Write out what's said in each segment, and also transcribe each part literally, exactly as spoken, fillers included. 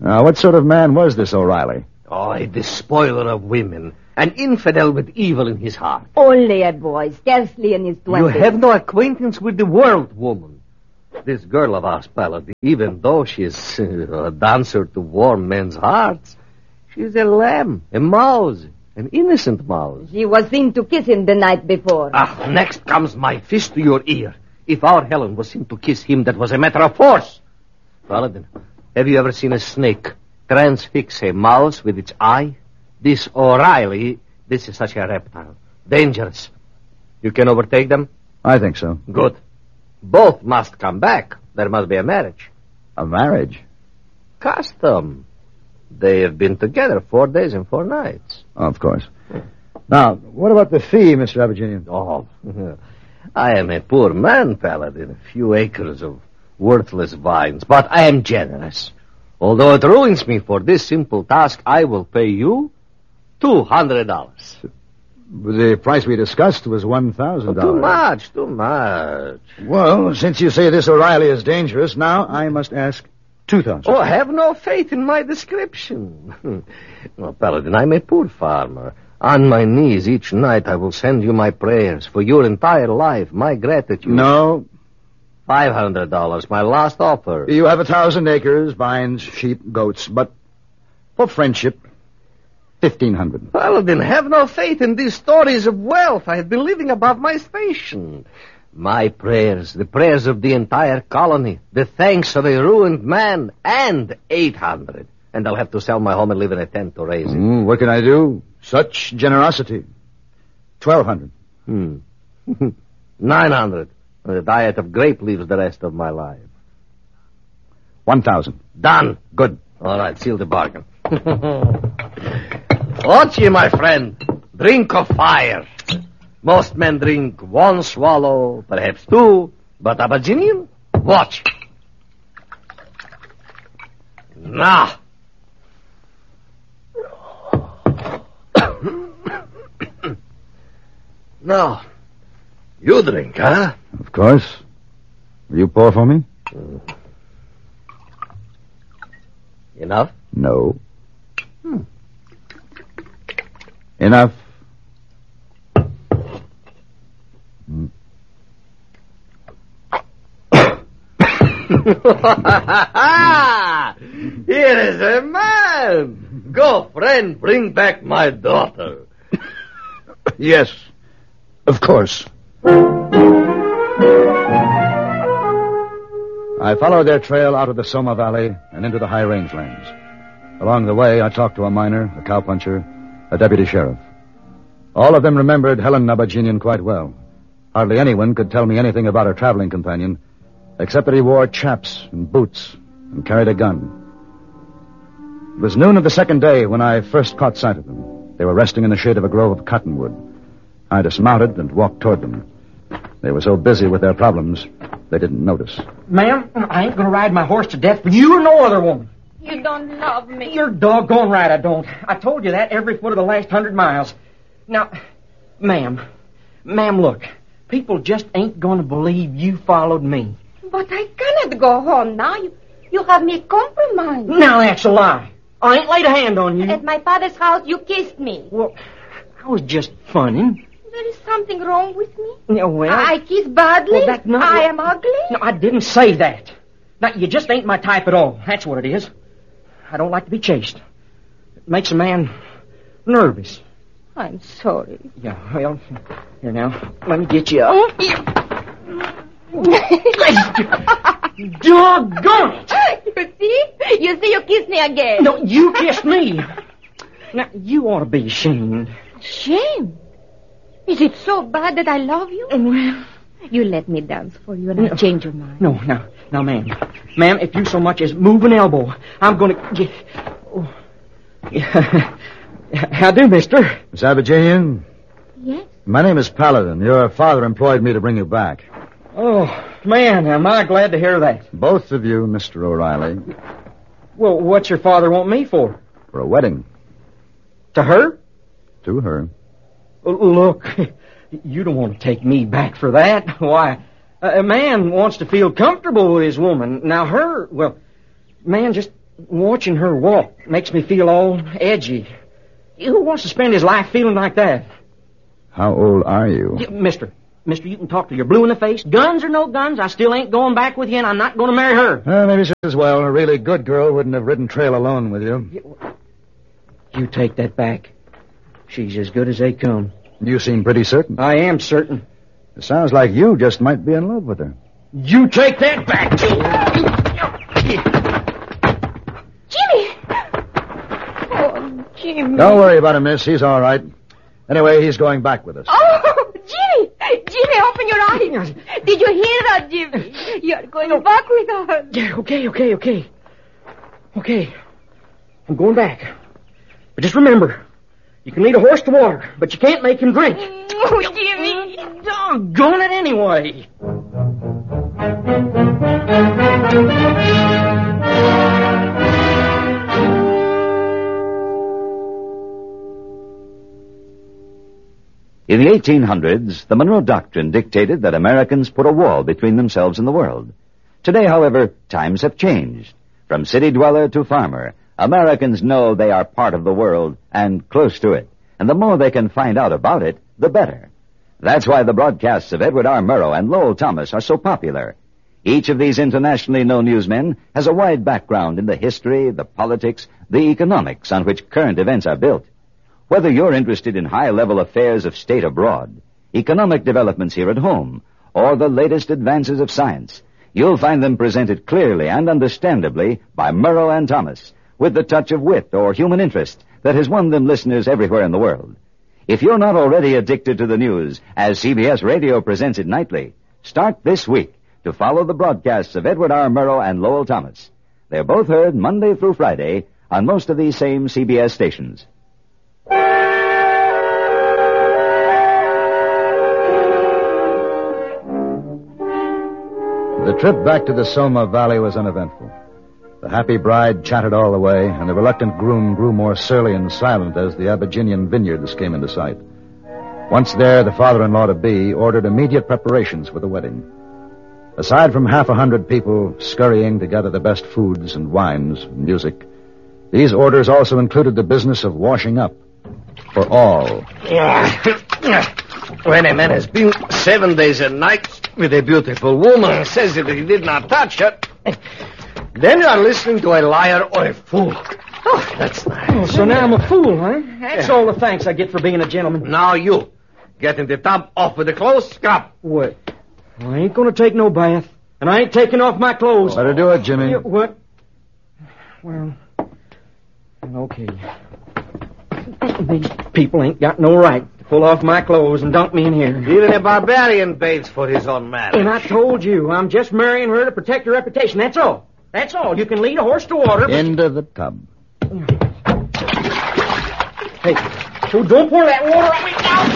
Now, what sort of man was this O'Reilly? Oh, a despoiler of women. An infidel with evil in his heart. Only a boy, scarcely in his twenties. You have no acquaintance with the world, woman. This girl of ours, Paladin, even though she is uh, a dancer to warm men's hearts, she's a lamb, a mouse, an innocent mouse. She was seen to kiss him the night before. Ah, next comes my fist to your ear. If our Helen was seen to kiss him, that was a matter of force. Paladin, have you ever seen a snake transfix a mouse with its eye? This O'Reilly, this is such a reptile. Dangerous. You can overtake them? I think so. Good. Both must come back. There must be a marriage. A marriage? Custom. They have been together four days and four nights. Oh, of course. Now, what about the fee, Mister Abyssinian? Oh, I am a poor man, Paladin. A few acres of worthless vines. But I am generous. Although it ruins me for this simple task, I will pay you two hundred dollars. The price we discussed was one thousand dollars. Too much, too much. Well, since you say this O'Reilly is dangerous, now I must ask two thousand dollars. Oh, have no faith in my description. Well, Paladin, I'm a poor farmer. On my knees each night I will send you my prayers for your entire life, my gratitude. No. Five hundred dollars, my last offer. You have a thousand acres, vines, sheep, goats, but for friendship, fifteen hundred. Paladin, have no faith in these stories of wealth. I have been living above my station. My prayers, the prayers of the entire colony, the thanks of a ruined man, and eight hundred. And I'll have to sell my home and live in a tent to raise it. Mm, what can I do? Such generosity. Twelve hundred. Hmm. Nine hundred. A diet of grape leaves the rest of my life. One thousand. Done. Good. All right, seal the bargain. Ochi, my friend. Drink of fire. Most men drink one swallow, perhaps two, but Abyssinian, watch. Now. Now, you drink, huh? Of course. Will you pour for me? Mm. Enough? No. Hmm. Enough. Mm. Here is a man. Go, friend, bring back my daughter. Yes, of course. I followed their trail out of the Soma Valley and into the high rangelands. Along the way, I talked to a miner, a cowpuncher, a deputy sheriff. All of them remembered Helen Abyssinian quite well. Hardly anyone could tell me anything about her traveling companion, except that he wore chaps and boots and carried a gun. It was noon of the second day when I first caught sight of them. They were resting in the shade of a grove of cottonwood. I dismounted and walked toward them. They were so busy with their problems, they didn't notice. Ma'am, I ain't gonna ride my horse to death for you or no other woman. You don't love me. You're doggone right I don't. I told you that every foot of the last hundred miles. Now, ma'am, ma'am, look. People just ain't gonna believe you followed me. But I cannot go home now. You, you have me compromised. Now that's a lie. I ain't laid a hand on you. At my father's house, you kissed me. Well, I was just funning. There is something wrong with me? Yeah, well... I kiss badly? Well, that's not... I am ugly? No, I didn't say that. Now, you just ain't my type at all. That's what it is. I don't like to be chased. It makes a man nervous. I'm sorry. Yeah, well, here now. Let me get you up. Doggone it! You see? You see, you kissed me again. No, you kissed me. Now, you ought to be ashamed. Shame? Is it so bad that I love you? Well, you let me dance for you and I'll change your mind. No, no, now, ma'am. Ma'am, if you so much as move an elbow, I'm going to get... Oh. Yeah. How do, mister? Miss Abyssinian? Yes? My name is Paladin. Your father employed me to bring you back. Oh, man, am I glad to hear that. Both of you, Mister O'Reilly. Well, what's your father want me for? For a wedding. To her? To her. Look, you don't want to take me back for that. Why, a man wants to feel comfortable with his woman. Now her, well, man, just Watching her walk makes me feel all edgy. Who wants to spend his life feeling like that? How old are you? Yeah, mister, mister, you can talk till you're blue in the face. Guns or no guns, I still ain't going back with you, and I'm not going to marry her. Well, maybe just as well. A really good girl wouldn't have ridden trail alone with you. You take that back. She's as good as they come. You seem pretty certain. I am certain. It sounds like you just might be in love with her. You take that back, Jimmy. Jimmy! Oh, Jimmy. Don't worry about him, miss. He's all right. Anyway, he's going back with us. Oh, Jimmy! Jimmy, open your eyes. Did you hear that, Jimmy? You're going back with us. Yeah, okay, okay, okay. Okay. I'm going back. But just remember, you can lead a horse to water, but you can't make him drink. Oh, Jimmy. Doggone it anyway. In the eighteen hundreds, the Monroe Doctrine dictated that Americans put a wall between themselves and the world. Today, however, times have changed. From city dweller to farmer, Americans know they are part of the world and close to it. And the more they can find out about it, the better. That's why the broadcasts of Edward R. Murrow and Lowell Thomas are so popular. Each of these internationally known newsmen has a wide background in the history, the politics, the economics on which current events are built. Whether you're interested in high-level affairs of state abroad, economic developments here at home, or the latest advances of science, you'll find them presented clearly and understandably by Murrow and Thomas, with the touch of wit or human interest that has won them listeners everywhere in the world. If you're not already addicted to the news, as C B S Radio presents it nightly, start this week to follow the broadcasts of Edward R. Murrow and Lowell Thomas. They're both heard Monday through Friday on most of these same C B S stations. The trip back to the Soma Valley was uneventful. The happy bride chatted all the way, and the reluctant groom grew more surly and silent as the Abyssinian vineyards came into sight. Once there, the father-in-law-to-be ordered immediate preparations for the wedding. Aside from half a hundred people scurrying to gather the best foods and wines and music, these orders also included the business of washing up for all. When a man has been seven days and nights with a beautiful woman and says that he did not touch her, then you are listening to a liar or a fool. Oh, that's nice. Oh, so now I'm a fool, huh? That's yeah. all the thanks I get for being a gentleman. Now you. Get in the tub, off with the clothes, scrap. What? Well, I ain't gonna take no bath. And I ain't taking off my clothes. Better do it, Jimmy. Yeah, what? Well, okay. These people ain't got no right to pull off my clothes and dunk me in here. Even a barbarian bathes for his own marriage. And I told you, I'm just marrying her to protect her reputation. That's all. That's all. You can lead a horse to water. But... Into the tub. Hey, so don't pour that water on me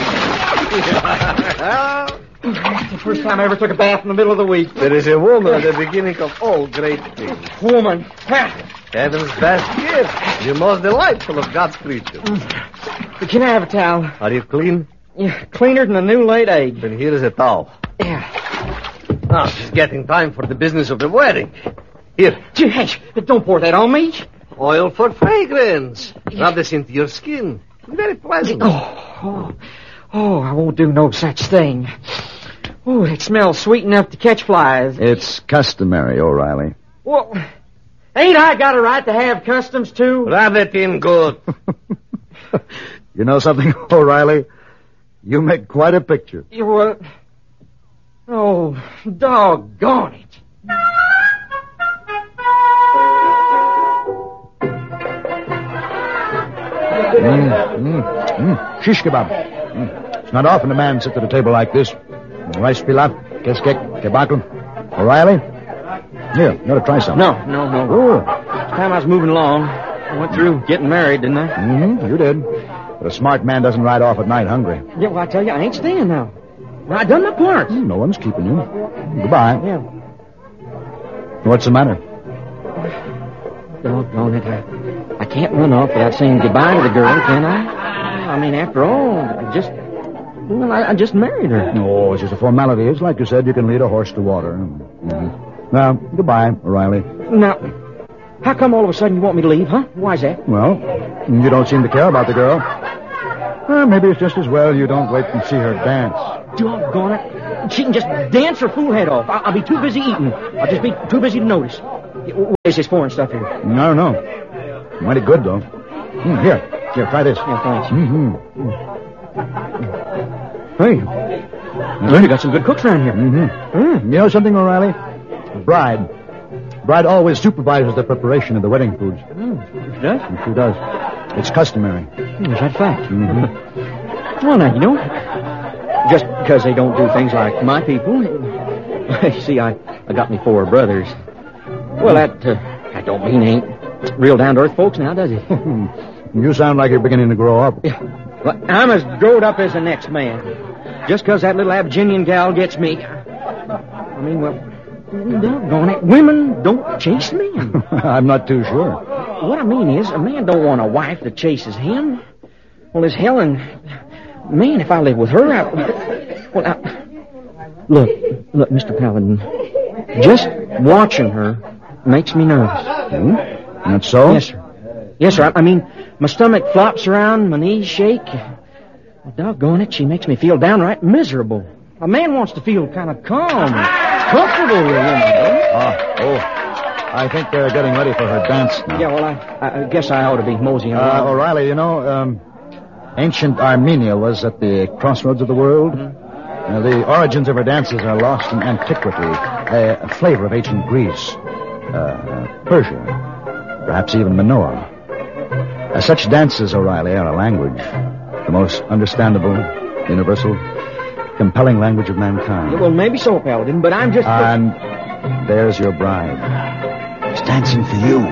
now. That's the first time I ever took a bath in the middle of the week. There is a woman at the beginning of all great things. Woman. Heaven's best gift. The most delightful of God's creatures. Can I have a towel? Are you clean? Yeah, cleaner than a new laid egg. Then here is a towel. Yeah. Now, it's getting time for the business of the wedding. Here. Hey, don't pour that on me. Oil for fragrance. Rub this into your skin. Very pleasant. Oh, oh, oh, I won't do no such thing. Oh, it smells sweet enough to catch flies. It's customary, O'Reilly. Well, ain't I got a right to have customs, too? Rub it in good. You know something, O'Reilly? You make quite a picture. You what? Oh, doggone it. Mm, mm, mm. Shish kebab. Mm. It's not often a man sits at a table like this. Rice pilaf, keskek, kebakl. O'Reilly? Here, you ought to try some. No, no, no. Oh. Time I was moving along, I went through getting married, didn't I? Mm-hmm, you did. But a smart man doesn't ride off at night hungry. Yeah, well, I tell you, I ain't staying now. Well, I done my part. Mm, no one's keeping you. Goodbye. Yeah. What's the matter? Doggone it, I, I can't run off without saying goodbye to the girl, can I? I mean, after all, I just... Well, I, I just married her. No, it's just a formality. It's like you said, you can lead a horse to water. Mm-hmm. Now, goodbye, O'Reilly. Now, How come all of a sudden you want me to leave, huh? Why's that? Well, you don't seem to care about the girl. Well, maybe it's just as well you don't wait and see her dance. Doggone it. She can just dance her fool head off. I'll, I'll be too busy eating. I'll just be too busy to notice. What is this foreign stuff here? I don't know. Mighty good, though. Mm, here, here, try this. Yeah, thanks. Mm-hmm. Hey, well, you got some good cooks around here. Mm-hmm. Mm. You know something, O'Reilly? Bride. Bride always supervises the preparation of the wedding foods. Mm, she does? She does. It's customary. Mm, is that fact? Mm-hmm. Well, now, you know, just because they don't do things like my people. You see, I, I got me four brothers. Well, that, uh, that don't mean ain't real down-to-earth folks now, does it? You sound like you're beginning to grow up. Yeah. Well, I'm as growed up as the next man. Just because that little Abginian gal gets me. I mean, well, doggone it, women don't chase men. I'm not too sure. What I mean is, a man don't want a wife that chases him. Well, as Helen, man, if I live with her, I, well, I, look, look, Mister Paladin, just watching her makes me nervous. Hmm? That's so? Yes, sir. Yes, sir. I, I mean, my stomach flops around, my knees shake. Well, doggone it, she makes me feel downright miserable. A man wants to feel kind of calm, comfortable with a woman, doesn't he? Ah, oh. I think they're getting ready for her dance now. Yeah, well, I, I guess I ought to be moseying Uh, around. O'Reilly, you know, um, ancient Armenia was at the crossroads of the world. Mm-hmm. Uh, the origins of her dances are lost in antiquity, a, a flavor of ancient Greece, uh, Persia, perhaps even Minoa. Uh, such dances, O'Reilly, are a language, the most understandable, universal, compelling language of mankind. Yeah, well, maybe so, Paladin, but I'm just... And there's your bride. She's dancing for you.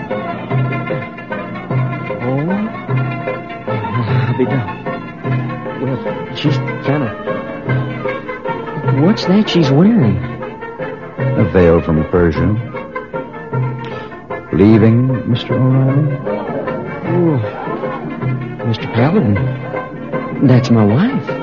Oh, I'll be done. Well, she's kind of... What's that she's wearing? A veil from Persia. Leaving, Mister O'Reilly? Oh, Mister Paladin, that's my wife.